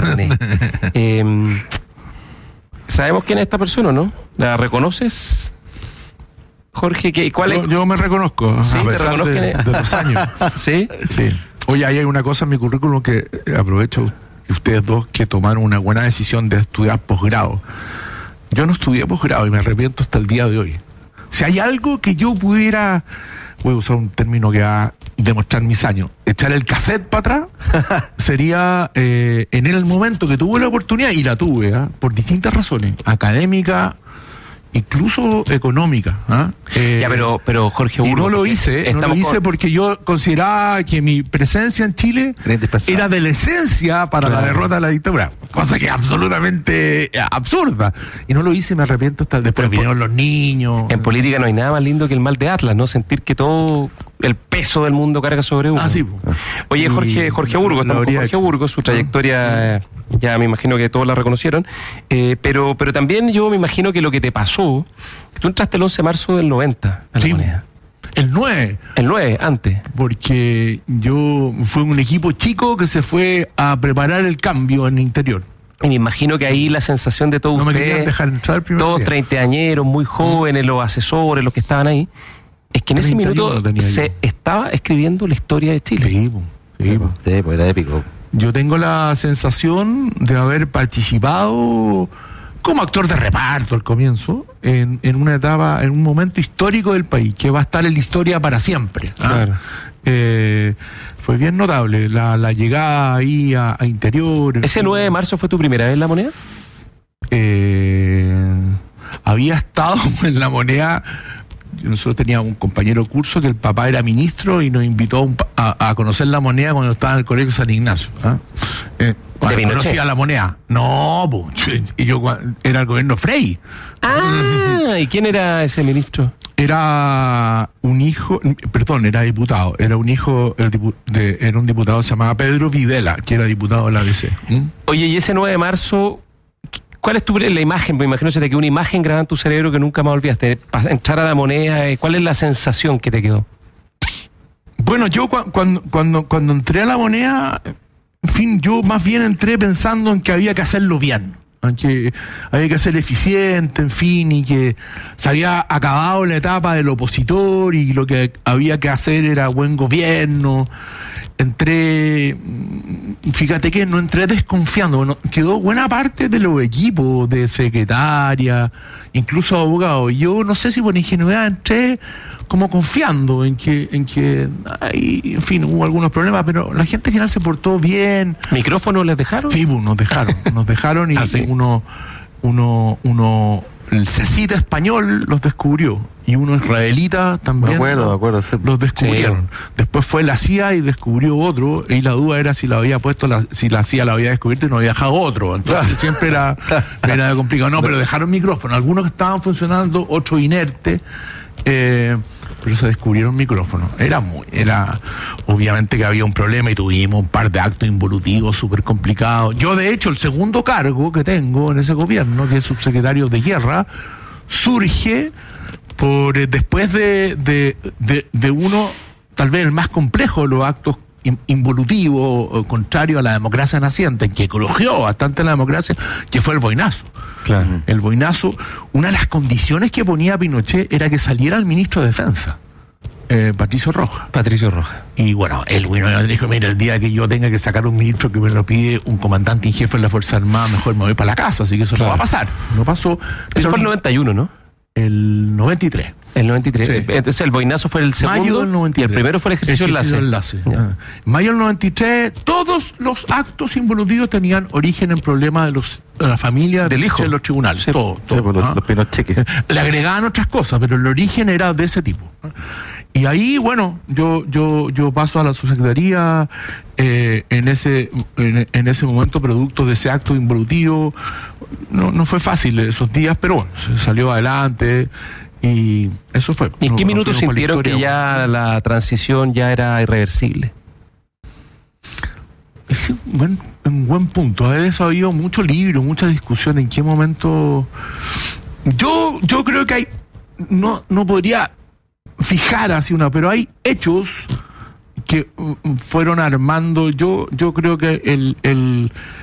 René. ¿Sabemos quién es esta persona, no? ¿La reconoces, Jorge? ¿Cuál es? Yo me reconozco, ¿Sí? a pesar de los años. ¿Sí? Sí. Oye, ahí hay una cosa en mi currículum que aprovecho que ustedes dos que tomaron una buena decisión de estudiar posgrado. Yo no estudié posgrado y me arrepiento hasta el día de hoy. Si hay algo que yo pudiera, voy a usar un término que va a demostrar mis años, echar el cassette para atrás, sería en el momento que tuve la oportunidad, y la tuve, por distintas razones, académica, incluso económica. Ya, pero Jorge Burgos, y no lo hice porque yo consideraba que mi presencia en Chile era de la esencia para la derrota de la dictadura, cosa que es absolutamente absurda, y no lo hice y me arrepiento hasta después. Vinieron los niños. En política no hay nada más lindo que el mal de Atlas, ¿no? Sentir que todo el peso del mundo carga sobre uno. Sí. Oye, Jorge Burgos, estamos con Jorge Burgos, su trayectoria ya me imagino que todos la reconocieron, pero también yo me imagino que lo que te pasó, tú entraste el 11 de marzo del 90 a la moneda. El 9. El 9, antes. Porque fue un equipo chico que se fue a preparar el cambio en el interior. Y me imagino que ahí la sensación de todos ustedes, me querían dejar entrar el primer todos día. Treintañeros, muy jóvenes, los asesores, los que estaban ahí, es que en ese minuto se estaba escribiendo la historia de Chile. Sí, pues era épico. Yo tengo la sensación de haber participado como actor de reparto al comienzo, en una etapa, en un momento histórico del país, que va a estar en la historia para siempre. Claro. Fue bien notable la llegada ahí a Interior. ¿Ese 9 de marzo fue tu primera vez en La Moneda? Había estado en La Moneda. Nosotros teníamos un compañero de curso que el papá era ministro y nos invitó a conocer La Moneda cuando estaba en el Colegio San Ignacio. ¿Conocía La Moneda? No, y yo era el gobierno Frey. ¿Y quién era ese ministro? Era un hijo, era diputado, era un hijo, era un diputado que se llamaba Pedro Videla, que era diputado de la ABC. Oye, y ese 9 de marzo, ¿cuál es la imagen? Me imagino que se te quedó una imagen grabada en tu cerebro que nunca más olvidaste. Entrar a La Moneda, ¿cuál es la sensación que te quedó? Bueno, yo cuando entré a La Moneda, en fin, yo más bien entré pensando en que había que hacerlo bien, que había que ser eficiente, en fin, y que se había acabado la etapa del opositor y lo que había que hacer era buen gobierno. Entré, fíjate que no entré desconfiando, quedó buena parte de los equipos de secretaria, incluso abogados. Yo no sé si por ingenuidad entré como confiando en que hay, en fin, hubo algunos problemas, pero la gente al final se portó bien. ¿Micrófonos les dejaron? Sí, nos dejaron y ¿sí? El CECITA español los descubrió y uno israelita también. Me acuerdo, sí. Los descubrieron. Sí. Después fue la CIA y descubrió otro, y la duda era si la había puesto, si la CIA la había descubierto y no había dejado otro. Entonces siempre era complicado. No, pero dejaron micrófono. Algunos que estaban funcionando, otros inertes. Pero se descubrieron micrófonos. Era obviamente que había un problema y tuvimos un par de actos involutivos súper complicados. Yo, de hecho, el segundo cargo que tengo en ese gobierno, que es subsecretario de Guerra, surge después de uno, tal vez el más complejo de los actos involutivo, contrario a la democracia naciente, que elogió bastante la democracia, que fue el boinazo. Claro. El boinazo, una de las condiciones que ponía Pinochet era que saliera el ministro de Defensa, Patricio Rojas. Y bueno, el bueno dijo, mira, el día que yo tenga que sacar un ministro que me lo pide un comandante en jefe de la Fuerza Armada, mejor me voy para la casa, así que eso no va a pasar. No pasó. Eso fue el 91, ¿no? El 93. El 93. Sí. Entonces el boinazo fue el segundo. Mayo del 93. Y el primero fue el ejercicio enlace. Mayo del 93, todos los actos involutivos tenían origen en problemas de la familia del hijo en los tribunales. Sí. Todo. Los Pinocheques. Le agregaban otras cosas, pero el origen era de ese tipo. Y ahí, bueno, yo paso a la subsecretaría en ese momento, producto de ese acto involutivo. No fue fácil esos días, pero bueno, se salió adelante y eso fue. ¿Y en qué minutos sintieron que ya la transición ya era irreversible? Es un buen punto. De eso ha habido mucho libro, mucha discusión. ¿En qué momento? Yo creo que hay, no podría fijar así pero hay hechos que fueron armando. Yo creo que